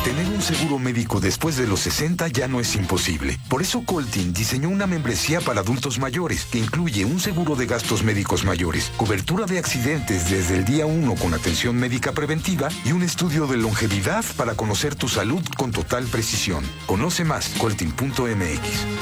Tener un seguro médico después de los 60 ya no es imposible. Por eso Coltin diseñó una membresía para adultos mayores que incluye un seguro de gastos médicos mayores, cobertura de accidentes desde el día 1 con atención médica preventiva y un estudio de longevidad para conocer tu salud con total precisión. Conoce más, coltin.mx.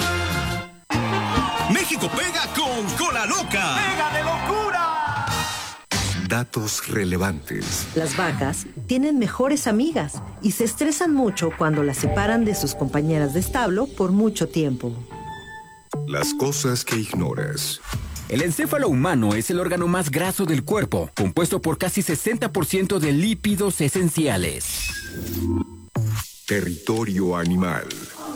México pega con Cola Loca. ¡Pega de locura! Datos relevantes. Las vacas tienen mejores amigas y se estresan mucho cuando las separan de sus compañeras de establo por mucho tiempo. Las cosas que ignoras. El encéfalo humano es el órgano más graso del cuerpo, compuesto por casi 60% de lípidos esenciales. Territorio animal.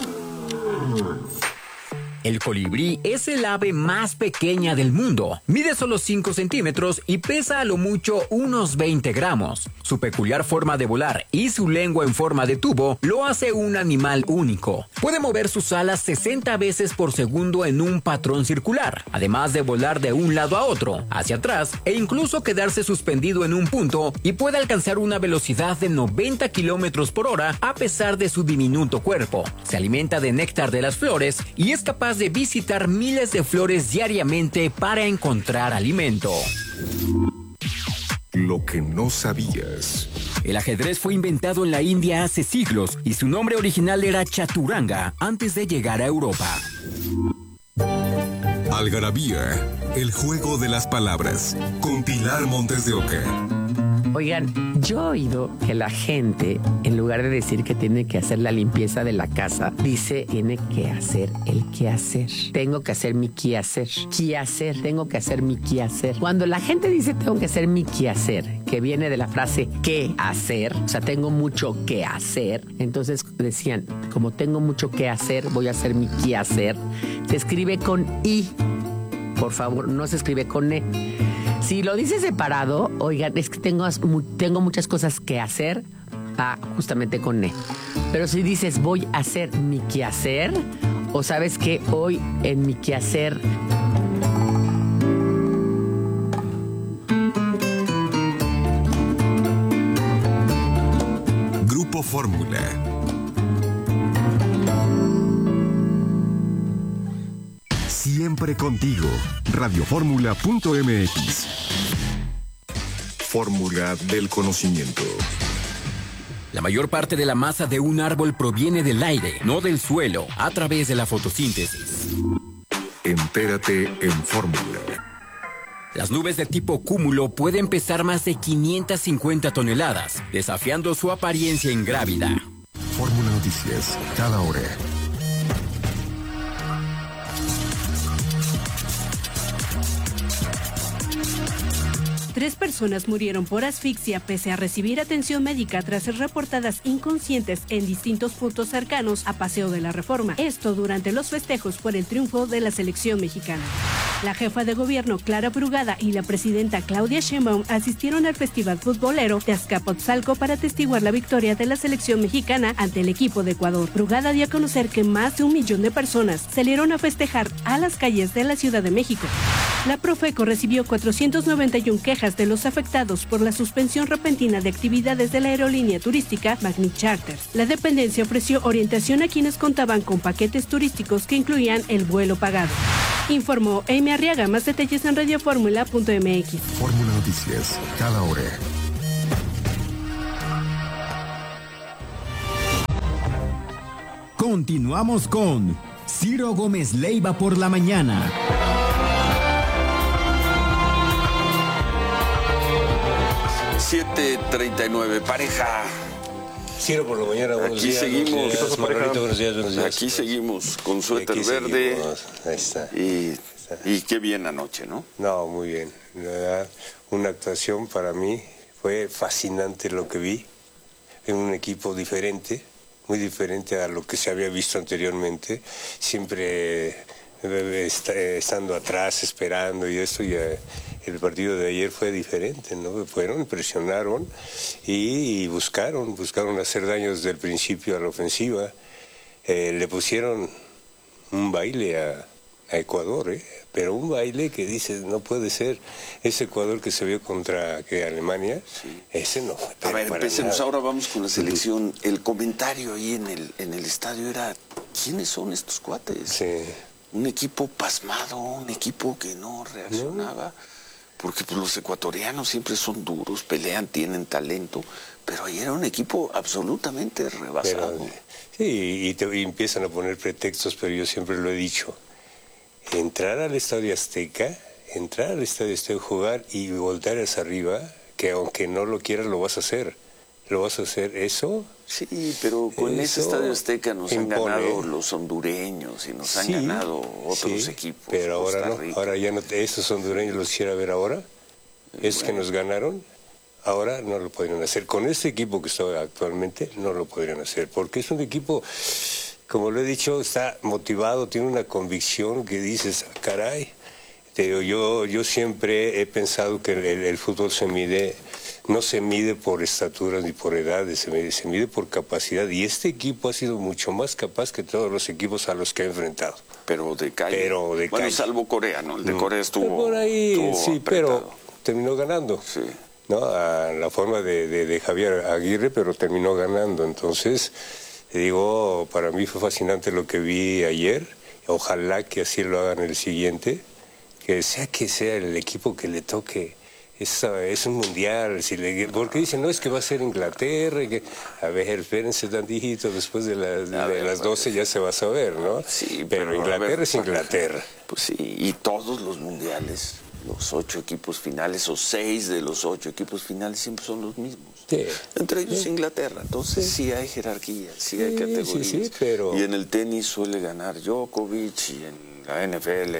El colibrí es el ave más pequeña del mundo. Mide solo 5 centímetros y pesa a lo mucho unos 20 gramos. Su peculiar forma de volar y su lengua en forma de tubo lo hace un animal único. Puede mover sus alas 60 veces por segundo en un patrón circular, además de volar de un lado a otro, hacia atrás e incluso quedarse suspendido en un punto, y puede alcanzar una velocidad de 90 kilómetros por hora a pesar de su diminuto cuerpo. Se alimenta de néctar de las flores y es capaz de visitar miles de flores diariamente para encontrar alimento. Lo que no sabías. El ajedrez fue inventado en la India hace siglos y su nombre original era chaturanga antes de llegar a Europa. Algarabía, el juego de las palabras, con Pilar Montes de Oca. Oigan, yo he oído que la gente, en lugar de decir que tiene que hacer la limpieza de la casa, dice tiene que hacer el quehacer. Tengo que hacer mi quehacer. Quehacer, tengo que hacer mi quehacer. Cuando la gente dice tengo que hacer mi quehacer, que viene de la frase qué hacer, o sea, tengo mucho que hacer, entonces decían, como tengo mucho que hacer, voy a hacer mi quehacer. Se escribe con I, por favor, no se escribe con E. Si lo dices separado, oigan, es que tengo muchas cosas que hacer, justamente con E. Pero si dices voy a hacer mi quehacer, o sabes que hoy en mi quehacer... Grupo Fórmula. Siempre contigo. Radioformula.mx. Fórmula del conocimiento. La mayor parte de la masa de un árbol proviene del aire, no del suelo, a través de la fotosíntesis. Entérate en Fórmula. Las nubes de tipo cúmulo pueden pesar más de 550 toneladas, desafiando su apariencia ingrávida. Fórmula Noticias, cada hora. Tres personas murieron por asfixia pese a recibir atención médica tras ser reportadas inconscientes en distintos puntos cercanos a Paseo de la Reforma. Esto durante los festejos por el triunfo de la selección mexicana. La jefa de gobierno Clara Brugada y la presidenta Claudia Sheinbaum asistieron al festival futbolero de Azcapotzalco para atestiguar la victoria de la selección mexicana ante el equipo de Ecuador. Brugada dio a conocer que más de 1 millón de personas salieron a festejar a las calles de la Ciudad de México. La Profeco recibió 491 quejas de los afectados por la suspensión repentina de actividades de la aerolínea turística Magni Charters. La dependencia ofreció orientación a quienes contaban con paquetes turísticos que incluían el vuelo pagado. Informó Amy Arriaga. Más detalles en radioformula.mx. Fórmula Noticias, cada hora. Continuamos con Ciro Gómez Leiva por la mañana. $7:39, pareja. Ciro por la mañana, buenos aquí días. Seguimos. ¿Qué pasó, Margarito? Buenos días, buenos días. Aquí seguimos con suéter verde. Ahí está. Y qué bien anoche, ¿no? No, muy bien. La verdad, una actuación para mí fue fascinante lo que vi. En un equipo diferente, muy diferente a lo que se había visto anteriormente. Siempre estando atrás, esperando y eso, y el partido de ayer fue diferente, ¿no? Fueron, presionaron y buscaron hacer daño desde el principio a la ofensiva. Le pusieron un baile a Ecuador, pero un baile que dices, no puede ser. Ese Ecuador que se vio contra Alemania, ese no. A ver, empecemos, ahora vamos con la selección. El comentario ahí en el estadio era, ¿quiénes son estos cuates? Sí. Un equipo pasmado, un equipo que no reaccionaba, porque pues, los ecuatorianos siempre son duros, pelean, tienen talento, pero ahí era un equipo absolutamente rebasado. Sí, y empiezan a poner pretextos, pero yo siempre lo he dicho. Entrar al Estadio Azteca, jugar y voltear hacia arriba, que aunque no lo quieras lo vas a hacer. ¿Lo vas a hacer eso? Sí, pero con ese Estadio Azteca nos han ganado los hondureños y nos han ganado otros equipos. Pero ahora no, ahora ya no, esos hondureños los quisiera ver ahora, es que nos ganaron, ahora no lo podrían hacer. Con este equipo que está actualmente no lo podrían hacer, porque es un equipo, como lo he dicho, está motivado, tiene una convicción que dices, caray. Yo siempre he pensado que el fútbol no se mide por estaturas ni por edades, se mide por capacidad, y este equipo ha sido mucho más capaz que todos los equipos a los que ha enfrentado. Pero de calle. Bueno, salvo Corea, ¿no? El de Corea estuvo por ahí, sí, apretado. Pero terminó ganando. Sí. ¿No? A la forma de Javier Aguirre, pero terminó ganando. Entonces, digo, para mí fue fascinante lo que vi ayer. Ojalá que así lo hagan el siguiente. Que sea el equipo que le toque. Es un mundial, porque dicen, no, es que va a ser Inglaterra, a ver, espérense tantito, después de las 12 ya se va a saber, ¿no? Sí, pero Inglaterra es Inglaterra. Pues sí, y todos los mundiales, los 8 equipos finales, o 6 de los 8 equipos finales siempre son los mismos. Sí. Entre ellos Inglaterra, entonces sí hay jerarquía, sí hay categorías. Sí, pero... Y en el tenis suele ganar Djokovic, y en la NFL...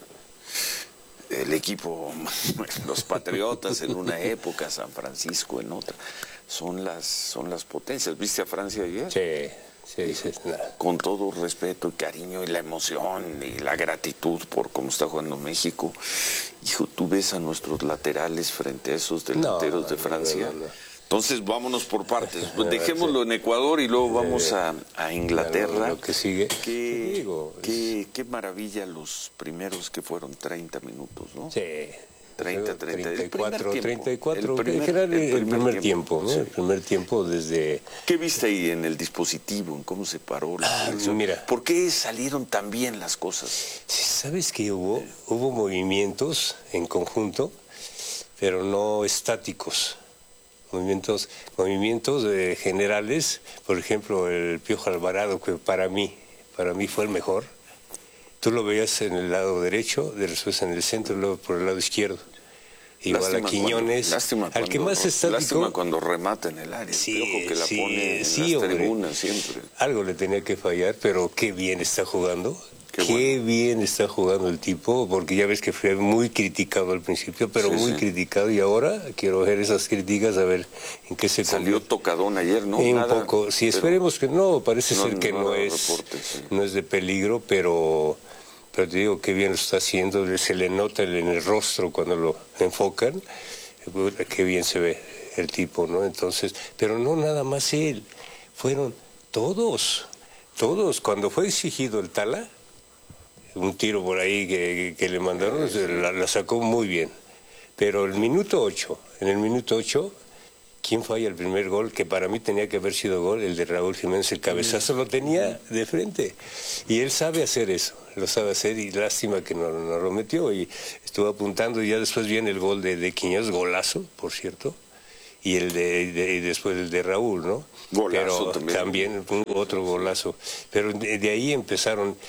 el equipo, los Patriotas en una época, San Francisco en otra, son las potencias. ¿Viste a Francia ayer? Sí. Con todo respeto y cariño y la emoción y la gratitud por cómo está jugando México. Hijo, tú ves a nuestros laterales frente a esos delanteros de Francia. No. Entonces vámonos por partes. Pues dejémoslo en Ecuador y luego vamos a Inglaterra. Lo que sigue. Qué maravilla los primeros que fueron 30 minutos, ¿no? Sí. 34. El primer tiempo, ¿no? Sí. El primer tiempo desde... ¿Qué viste ahí en el dispositivo? ¿En cómo se paró la selección? Mira. ¿Por qué salieron tan bien las cosas? ¿Sabes que hubo movimientos en conjunto, pero no estáticos? Movimientos generales, por ejemplo, el Piojo Alvarado, que para mí fue el mejor. Tú lo veías en el lado derecho, después en el centro, y luego por el lado izquierdo. Igual a Quiñones, al que más estático... Lástima cuando remata en el área, el Piojo que la pone en las tribunas siempre. Algo le tenía que fallar, pero qué bien está jugando. Qué bien está jugando el tipo, porque ya ves que fue muy criticado al principio, pero muy criticado, y ahora quiero ver esas críticas, a ver en qué se salió tocadón ayer, ¿no? Un poco, sí, esperemos que no, parece ser que no es de peligro, pero te digo qué bien lo está haciendo, se le nota en el rostro cuando lo enfocan, qué bien se ve el tipo, ¿no? Entonces, pero no nada más él, fueron todos, cuando fue exigido el Tala, un tiro por ahí que le mandaron, la sacó muy bien. Pero en el minuto 8, ¿quién falla el primer gol? Que para mí tenía que haber sido gol, el de Raúl Jiménez, el cabezazo lo tenía de frente. Y él sabe hacer eso, lo sabe hacer, y lástima que no lo metió. Y estuvo apuntando, y ya después viene el gol de Quiñones, golazo, por cierto. Y después el de Raúl, ¿no? Golazo pero también otro golazo. Pero de ahí empezaron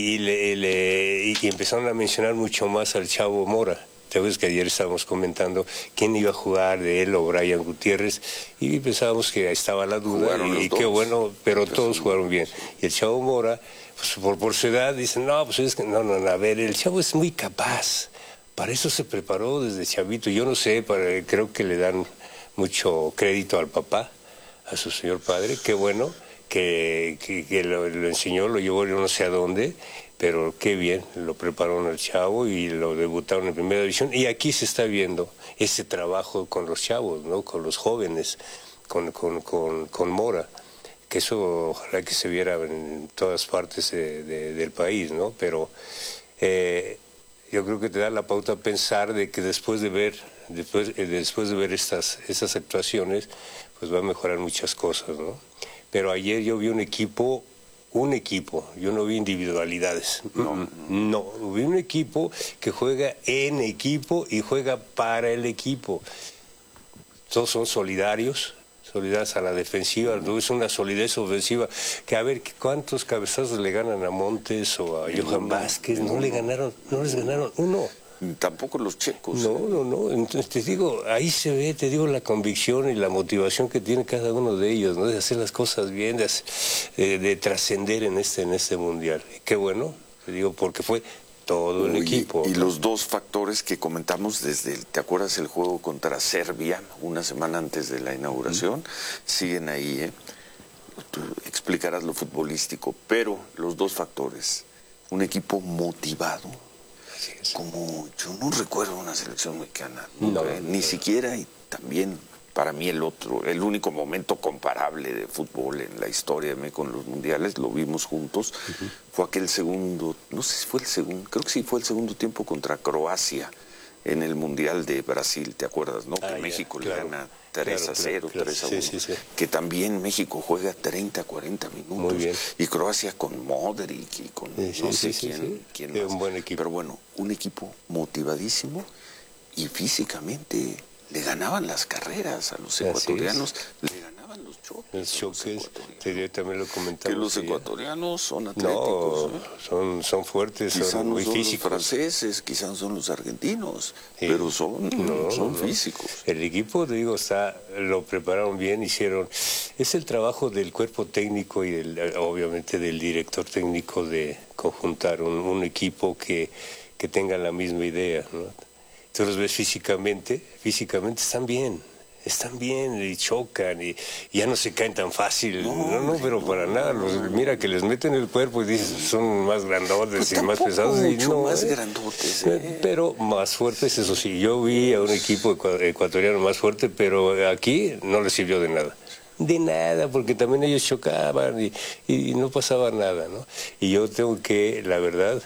y empezaron a mencionar mucho más al Chavo Mora. Te ves que ayer estábamos comentando quién iba a jugar, de él o Brian Gutiérrez, y pensábamos que estaba la duda, y qué bueno, pero todos jugaron bien. Y el Chavo Mora, pues por su edad, dicen, no, pues es que no, a ver, el Chavo es muy capaz. Para eso se preparó desde chavito. Yo no sé, creo que le dan mucho crédito al papá, a su señor padre. Qué bueno que lo enseñó, lo llevó yo no sé a dónde, pero qué bien, lo prepararon al Chavo y lo debutaron en primera división. Y aquí se está viendo ese trabajo con los chavos, ¿no? Con los jóvenes, con Mora, que eso ojalá que se viera en todas partes del país, ¿no? Pero yo creo que te da la pauta a pensar de que después de ver estas actuaciones, pues va a mejorar muchas cosas, ¿no? Pero ayer yo vi un equipo, yo no vi individualidades. No, vi un equipo que juega en equipo y juega para el equipo. Todos son solidarios a la defensiva, no es una solidez ofensiva, que a ver cuántos cabezazos le ganan a Montes o a Johan Vázquez, no les ganaron uno. Tampoco los checos. No, entonces te digo, ahí se ve, te digo, la convicción y la motivación que tiene cada uno de ellos, ¿no? De hacer las cosas bien, de trascender en este mundial. Qué bueno, te digo, porque fue todo el equipo. Y los dos factores que comentamos ¿te acuerdas el juego contra Serbia, una semana antes de la inauguración? Siguen ahí, ¿eh? Tú explicarás lo futbolístico, pero los dos factores, un equipo motivado, como yo no recuerdo una selección mexicana, ni siquiera, y también para mí el único momento comparable de fútbol en la historia de México en los mundiales, lo vimos juntos, fue aquel segundo, no sé si fue el segundo, creo que sí fue el segundo tiempo contra Croacia en el Mundial de Brasil, ¿te acuerdas, no? Que México le gana 3-0, 3-1, sí. Que también México juega 30, 40 minutos. Muy bien. Y Croacia con Modric y con no sé quién más. Un buen equipo. Pero bueno, un equipo motivadísimo y físicamente le ganaban las carreras a los ecuatorianos, le ganaban los choques. Los choques, también lo comentamos. Que los ecuatorianos son atléticos. Son fuertes, quizás son muy físicos. Los franceses, quizás son los argentinos, pero son físicos. El equipo, te digo, lo prepararon bien, es el trabajo del cuerpo técnico y obviamente del director técnico de conjuntar un equipo que tenga la misma idea, ¿no? Tú los ves físicamente están bien y chocan y ya no se caen tan fácil, pero para nada, mira que les meten el cuerpo y dices, son más grandotes y más pesados. Más grandotes. Pero más fuertes, eso sí, yo vi a un equipo ecuatoriano más fuerte, pero aquí no les sirvió de nada. De nada, porque también ellos chocaban y no pasaba nada, ¿no? Y yo tengo que, la verdad,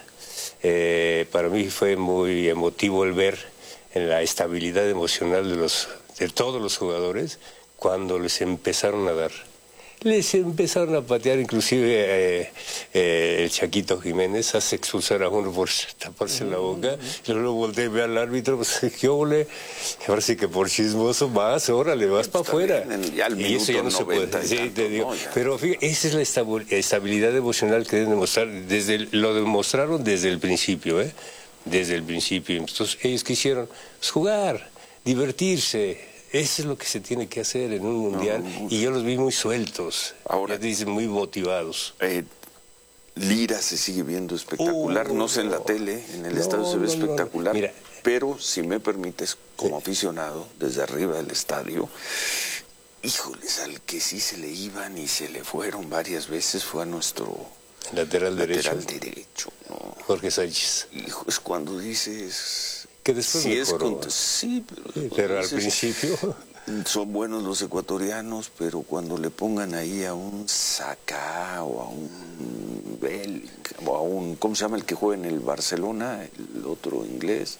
para mí fue muy emotivo el ver en la estabilidad emocional de todos los jugadores cuando les empezaron a dar. Les empezaron a patear, inclusive el Chaquito Jiménez hace expulsar a uno por taparse la boca. Yo luego volteé y ve al árbitro, pues qué ole. Ahora sí que por chismoso vas, órale, vas para afuera. Y eso ya no se puede. Sí, te digo. Pero fíjate, esa es la estabilidad emocional que deben demostrar. Lo demostraron desde el principio, desde el principio. Entonces ellos quisieron jugar, divertirse. Eso es lo que se tiene que hacer en un mundial. Y yo los vi muy sueltos, ahora dicen muy motivados. Lira se sigue viendo espectacular, no sé en la tele, en el estadio se ve espectacular. Mira, pero si me permites, como aficionado, desde arriba del estadio, híjoles, al que sí se le iban y se le fueron varias veces fue a nuestro lateral derecho, ¿no? Jorge Sánchez. Hijo, es cuando dices que después mejoró. Pero al principio son buenos los ecuatorianos, pero cuando le pongan ahí a un Saka o a un Bellingham o a un, ¿cómo se llama el que juega en el Barcelona? El otro inglés.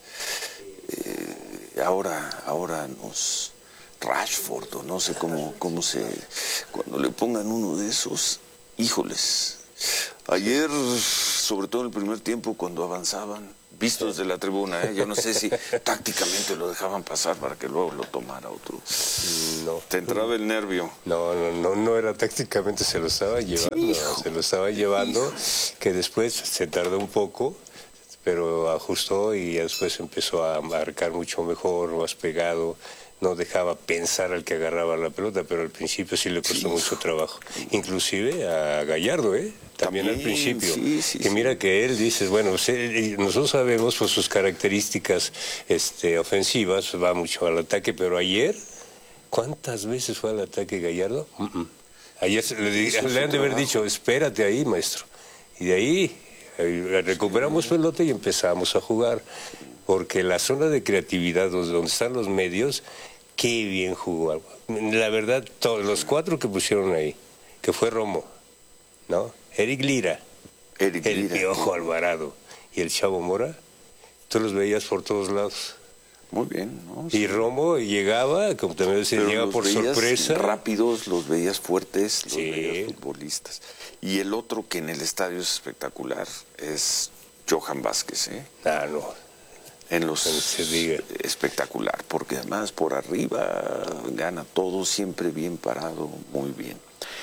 Ahora nos Rashford o no sé cómo se, cuando le pongan uno de esos, híjoles. Ayer, sobre todo en el primer tiempo, cuando avanzaban, visto desde la tribuna, yo no sé si tácticamente lo dejaban pasar para que luego lo tomara otro. No. ¿Te entraba el nervio? No era tácticamente, se lo estaba llevando, que después se tardó un poco, pero ajustó y después empezó a marcar mucho mejor, más pegado. No dejaba pensar al que agarraba la pelota, pero al principio sí le costó mucho trabajo. Inclusive a Gallardo, también al principio. Que mira que él dice, bueno, nosotros sabemos por sus características ofensivas, va mucho al ataque, pero ayer, ¿cuántas veces fue al ataque Gallardo? Ayer le han de haber dicho, espérate ahí, maestro. Y de ahí recuperamos pelota y empezamos a jugar. Porque la zona de creatividad, donde están los medios, qué bien jugó. La verdad, los cuatro que pusieron ahí, que fue Romo, ¿no? Eric Lira, el Piojo Alvarado, y el Chavo Mora, tú los veías por todos lados. Muy bien, ¿no? Y Romo llegaba, como también decía, llegaba por sorpresa. Rápidos, los veías fuertes, los veías futbolistas. Y el otro que en el estadio es espectacular es Johan Vázquez, ¿eh? Ah, no. En los espectacular, porque además por arriba gana todo, siempre bien parado, muy bien.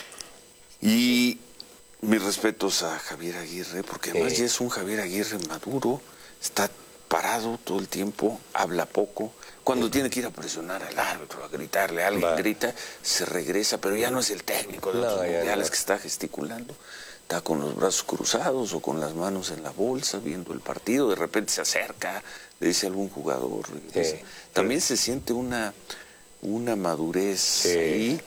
Y mis respetos a Javier Aguirre, porque además ya es un Javier Aguirre maduro, está parado todo el tiempo, habla poco. Cuando tiene que ir a presionar al árbitro, a gritarle, alguien grita, se regresa, pero ya no es el técnico de los mundiales que está gesticulando. Está con los brazos cruzados o con las manos en la bolsa, viendo el partido. De repente se acerca, le dice a algún jugador. También se siente una madurez ahí.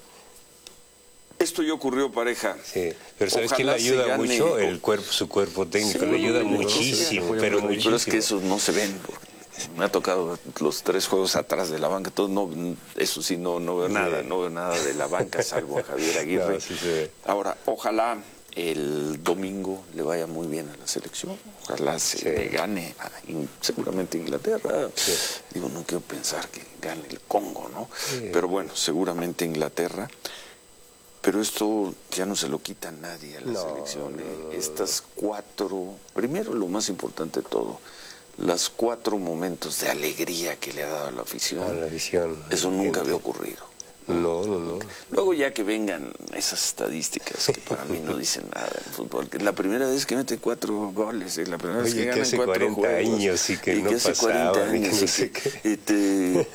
Esto ya ocurrió, pareja. Sí, pero ¿sabes quién le ayuda mucho? Su cuerpo técnico le ayuda muchísimo, pero muchísimo. Pero es que esos no se ven. Me ha tocado los 3 juegos atrás de la banca. Eso sí, no veo nada. No veo nada de la banca, salvo a Javier Aguirre. No, sí se ve. Ahora, ojalá el domingo le vaya muy bien a la selección. Ojalá se le gane seguramente Inglaterra. Digo, no quiero pensar que gane el Congo, ¿no? Pero bueno, seguramente Inglaterra. Pero esto ya no se lo quita a nadie a la selección. Estas 4, primero lo más importante de todo, las 4 momentos de alegría que le ha dado a la afición. Eso nunca había ocurrido. No. Luego ya que vengan esas estadísticas que para mí no dicen nada en fútbol, que es la primera vez que mete 4 goles, es la primera vez que ganan 4 juegos. 40 años y que no hace pasaba. 40 años y que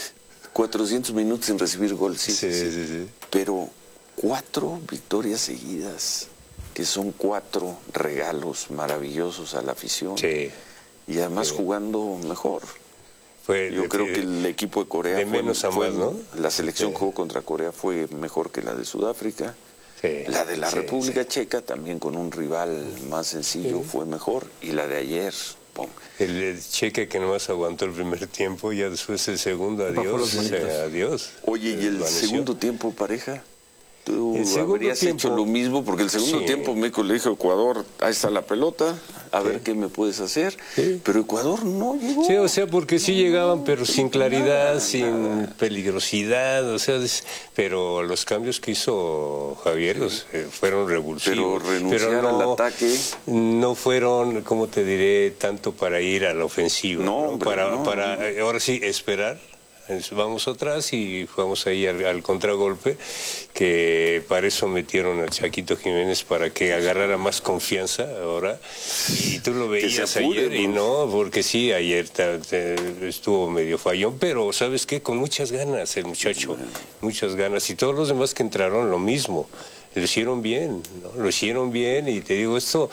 400 minutos sin recibir gol. Sí. Pero 4 victorias seguidas, que son 4 regalos maravillosos a la afición. Y además jugando mejor. Yo creo que el equipo de Corea de menos a más, ¿no? La selección que jugó contra Corea fue mejor que la de Sudáfrica. La de la República Checa, también con un rival más sencillo, fue mejor. Y la de ayer, ¡pum! El Checa que nomás aguantó el primer tiempo, ya después el segundo, adiós. Oye, ¿y el segundo tiempo, pareja? Tú habrías hecho lo mismo, porque el segundo tiempo México le dijo a Ecuador, ahí está la pelota, a ver qué me puedes hacer. Pero Ecuador no llegó. Sí, o sea, porque sí llegaban, pero sin claridad, sin peligrosidad, o sea, pero los cambios que hizo Javier fueron revulsivos. Pero renunciar al ataque. No fueron, ¿cómo te diré?, tanto para ir a la ofensiva. Para ahora sí, esperar. Vamos atrás y jugamos ahí al contragolpe, que para eso metieron a Chaquito Jiménez para que agarrara más confianza ahora. Y tú lo veías ayer y no, porque sí, ayer estuvo medio fallón, pero ¿sabes qué? Con muchas ganas el muchacho, muchas ganas. Y todos los demás que entraron lo mismo. Lo hicieron bien, ¿no? Lo hicieron bien y te digo, esto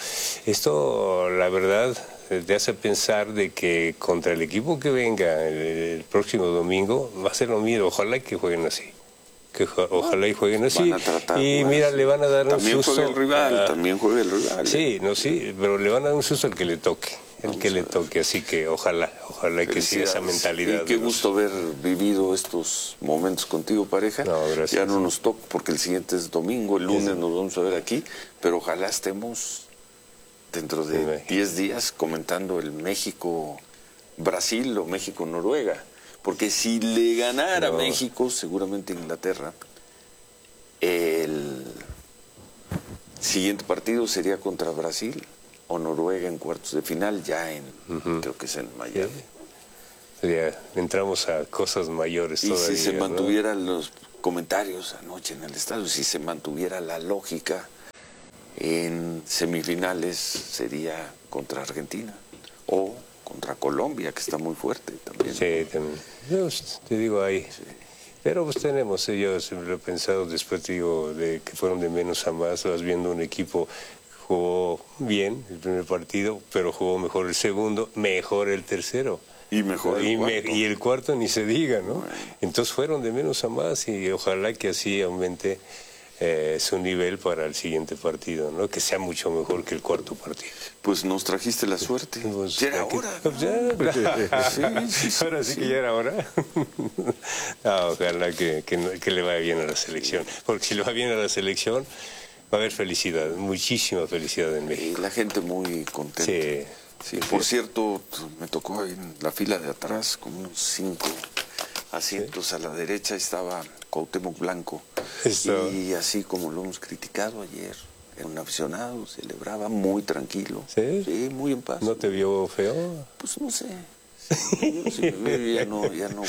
la verdad te hace pensar de que contra el equipo que venga el próximo domingo va a ser lo mismo. Ojalá que jueguen así. Ojalá y jueguen así. Y mira, le van a dar un susto. También juega el rival. Sí, pero le van a dar un susto al que le toque. Así que ojalá que siga esa mentalidad. Y qué gusto haber vivido estos momentos contigo, pareja. Gracias. Ya no nos toca porque el siguiente es domingo, el lunes nos vamos a ver aquí, pero ojalá estemos dentro de 10 días comentando el México-Brasil o México-Noruega. Porque si le ganara México, seguramente Inglaterra, el siguiente partido sería contra Brasil o Noruega en cuartos de final, creo que es en Miami. Ya entramos a cosas mayores todavía. Y si se mantuvieran los comentarios anoche en el estadio, si se mantuviera la lógica, en semifinales sería contra Argentina o contra Colombia, que está muy fuerte también. Sí, también. Yo te digo ahí. Sí. Pero pues tenemos, yo siempre he pensado, después digo, de que fueron de menos a más, vas viendo un equipo jugó bien el primer partido, pero jugó mejor el segundo, mejor el tercero. Y mejor el cuarto. Y el cuarto ni se diga, ¿no? Bueno. Entonces fueron de menos a más y ojalá que así aumente su nivel para el siguiente partido, ¿no? Que sea mucho mejor que el cuarto partido. Pues nos trajiste la suerte. Pues, ya era hora. Sí. Ahora sí que ya era hora. Ojalá que le vaya bien a la selección. Porque si le va bien a la selección, va a haber felicidad, muchísima felicidad en México. Y la gente muy contenta. Sí. Sí, por cierto, me tocó en la fila de atrás, con unos 5 asientos a la derecha, estaba Cuauhtémoc Blanco. Y así como lo hemos criticado ayer, era un aficionado, celebraba muy tranquilo. ¿Sí? Sí, muy en paz. ¿No te vio feo? Pues no sé. Si me veo, ya no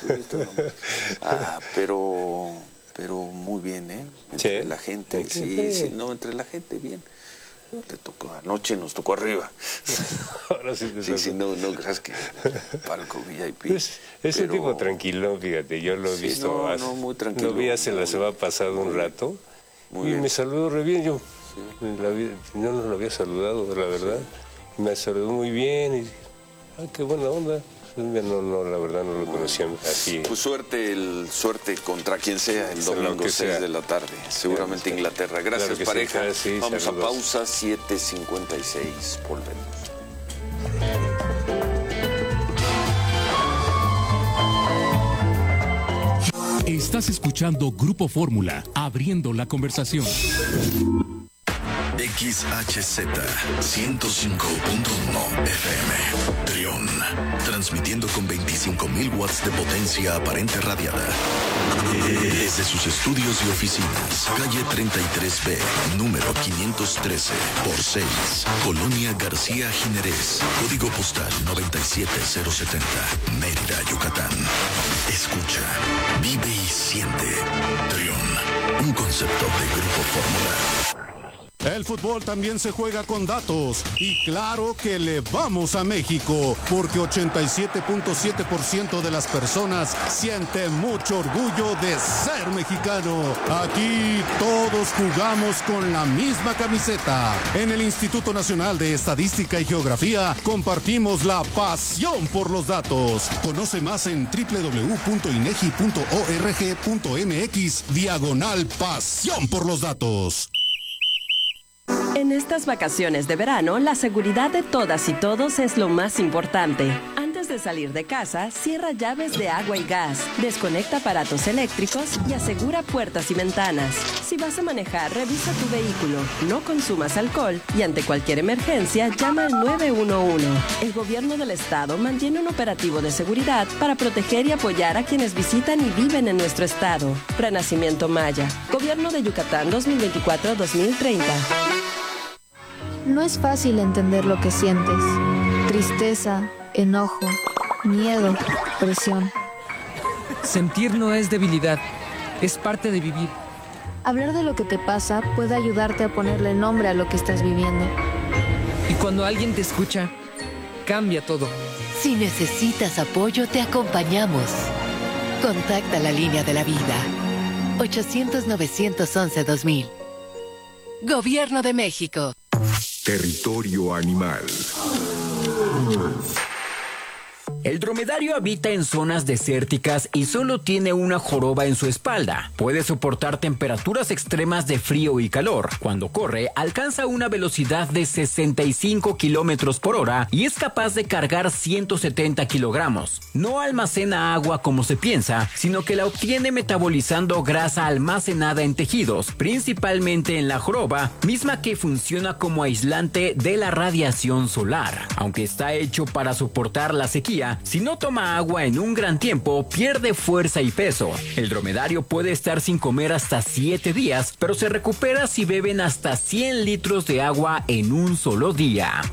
pero muy bien, ¿eh? Entre la gente, sí, entre la gente bien. Te tocó anoche, nos tocó arriba. Ahora sí te sí, no creas que palco VIP. Es un tipo tranquilo, fíjate, yo lo he visto. Muy tranquilo. Lo vi hace la semana pasada un rato. Muy y bien. me saludó re bien, yo no lo había saludado, la verdad. Sí. Me saludó muy bien y qué buena onda. No, la verdad no lo conocía así. Pues suerte contra quien sea el domingo 6 de la tarde. Seguramente claro, Inglaterra. Gracias, claro pareja. Sí, vamos saludos. A pausa, 7:56. Volvemos. Estás escuchando Grupo Fórmula, abriendo la conversación. XHZ 105.1 FM Trión, transmitiendo con 25.000 watts de potencia aparente radiada desde sus estudios y oficinas, calle 33B, número 513 por 6, Colonia García Jiménez, código postal 97070, Mérida, Yucatán. Escucha, vive y siente. Trión, un concepto de Grupo Fórmula. El fútbol también se juega con datos y claro que le vamos a México porque 87.7% de las personas siente mucho orgullo de ser mexicano. Aquí todos jugamos con la misma camiseta. En el Instituto Nacional de Estadística y Geografía compartimos la pasión por los datos. Conoce más en www.inegi.org.mx/pasión por los datos. En estas vacaciones de verano, la seguridad de todas y todos es lo más importante. Antes de salir de casa, cierra llaves de agua y gas, desconecta aparatos eléctricos y asegura puertas y ventanas. Si vas a manejar, revisa tu vehículo, no consumas alcohol y ante cualquier emergencia, llama al 911. El gobierno del estado mantiene un operativo de seguridad para proteger y apoyar a quienes visitan y viven en nuestro estado. Renacimiento Maya, Gobierno de Yucatán 2024-2030. No es fácil entender lo que sientes. Tristeza, enojo, miedo, presión. Sentir no es debilidad, es parte de vivir. Hablar de lo que te pasa puede ayudarte a ponerle nombre a lo que estás viviendo. Y cuando alguien te escucha, cambia todo. Si necesitas apoyo, te acompañamos. Contacta la línea de la vida. 800-911-2000. Gobierno de México. Territorio animal. El dromedario habita en zonas desérticas y solo tiene una joroba en su espalda. Puede soportar temperaturas extremas de frío y calor. Cuando corre, alcanza una velocidad de 65 kilómetros por hora y es capaz de cargar 170 kilogramos. No almacena agua como se piensa, sino que la obtiene metabolizando grasa almacenada en tejidos, principalmente en la joroba, misma que funciona como aislante de la radiación solar. Aunque está hecho para soportar la sequía, si no toma agua en un gran tiempo, pierde fuerza y peso. El dromedario puede estar sin comer hasta 7 días, pero se recupera si beben hasta 100 litros de agua en un solo día.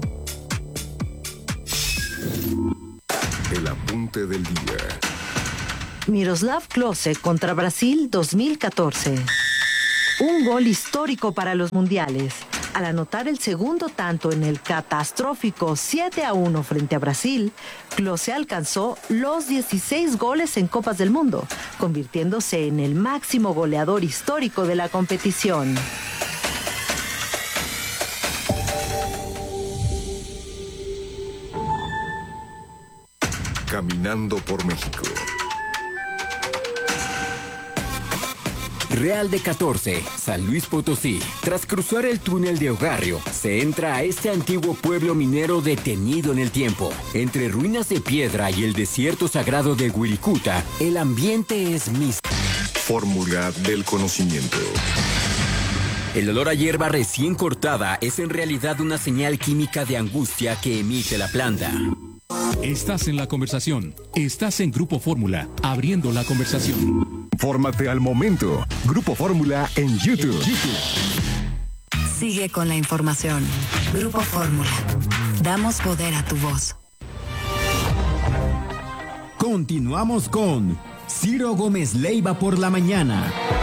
El apunte del día. Miroslav Klose contra Brasil 2014. Un gol histórico para los mundiales. Al anotar el segundo tanto en el catastrófico 7-1 frente a Brasil, Klose alcanzó los 16 goles en Copas del Mundo, convirtiéndose en el máximo goleador histórico de la competición. Caminando por México. Real de 14, San Luis Potosí. Tras cruzar el túnel de Ogarrio, se entra a este antiguo pueblo minero detenido en el tiempo. Entre ruinas de piedra y el desierto sagrado de Wirikuta, el ambiente es místico. Fórmula del conocimiento. El olor a hierba recién cortada es en realidad una señal química de angustia que emite la planta. Estás en la conversación. Estás en Grupo Fórmula, abriendo la conversación. Fórmate al momento. Grupo Fórmula en YouTube. Sigue con la información. Grupo Fórmula. Damos poder a tu voz. Continuamos con Ciro Gómez Leiva por la mañana.